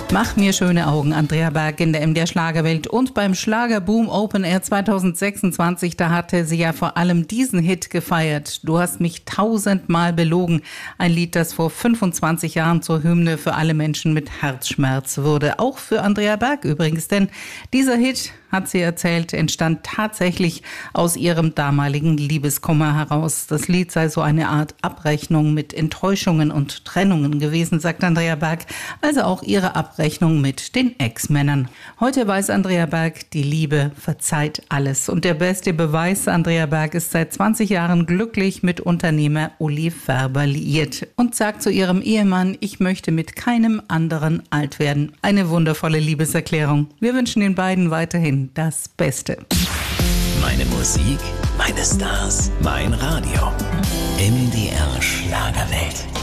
Mach mir schöne Augen, Andrea Berg in der MDR Schlagerwelt. Und beim Schlagerboom Open Air 2026, da hatte sie ja vor allem diesen Hit gefeiert. Du hast mich 1000-mal belogen. Ein Lied, das vor 25 Jahren zur Hymne für alle Menschen mit Herzschmerz wurde. Auch für Andrea Berg übrigens, denn dieser Hit, hat sie erzählt, entstand tatsächlich aus ihrem damaligen Liebeskummer heraus. Das Lied sei so eine Art Abrechnung mit Enttäuschungen und Trennungen gewesen, sagt Andrea Berg, also auch ihre Abrechnung mit den Ex-Männern. Heute weiß Andrea Berg, die Liebe verzeiht alles. Und der beste Beweis, Andrea Berg ist seit 20 Jahren glücklich mit Unternehmer Uli Färber liiert und sagt zu ihrem Ehemann, ich möchte mit keinem anderen alt werden. Eine wundervolle Liebeserklärung. Wir wünschen den beiden weiterhin das Beste. Meine Musik, meine Stars, mein Radio. MDR Schlagerwelt.